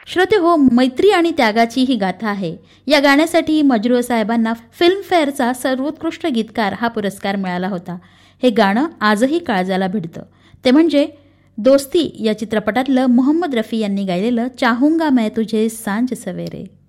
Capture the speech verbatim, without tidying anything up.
श्रोते हो, मैत्री आणि त्यागाची ही गाथा आहे. या गाण्यासाठी मजरूह साहेबांना फिल्मफेअरचा सर्वोत्कृष्ट गीतकार हा पुरस्कार मिळाला होता. हे गाणं आजही काळजाला भिडतं. ते म्हणजे दोस्ती या चित्रपटातलं मोहम्मद रफी यांनी गायलेलं चाहूंगा मैं तुझे सांझ सवेरे.